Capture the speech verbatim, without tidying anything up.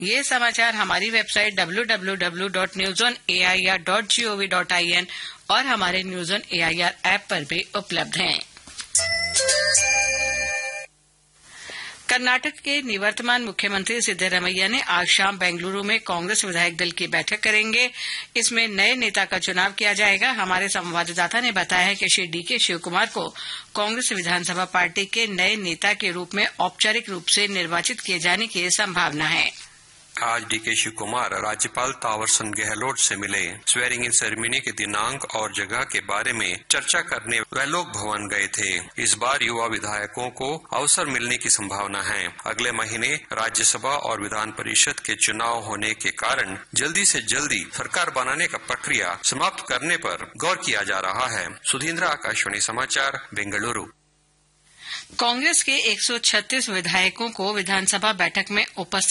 ये समाचार हमारी website W W W dot news on A I R dot G O V dot I N और हमारे news on A I R app पर भी उपलब्ध हैं। कर्नाटक के निवर्तमान मुख्यमंत्री सिद्धरमैया ने आज शाम बेंगलुरु में कांग्रेस विधायक दल की बैठक करेंगे। इसमें नए नेता का चुनाव किया जाएगा। हमारे संवाददाता ने बताया है कि श्री डी के शिवकुमार को कांग्रेस विधानसभा पार्टी के नए नेता के रूप में औपचारिक रूप से निर्वाचित किए जाने की संभावना है। आज डी के शिवकुमार राज्यपाल तावरचंद गहलोत से मिले। स्वेरिंग इन सेरेमनी के दिनांक और जगह के बारे में चर्चा करने वह लोक भवन गए थे। इस बार युवा विधायकों को अवसर मिलने की संभावना है। अगले महीने राज्यसभा और विधान परिषद के चुनाव होने के कारण जल्दी से जल्दी सरकार बनाने का प्रक्रिया समाप्त करने पर गौर किया जा रहा है। सुधींद्र, आकाशवाणी समाचार, बेंगलुरु। कांग्रेस के एक सौ छत्तीस विधायकों को विधानसभा बैठक में उपस्थित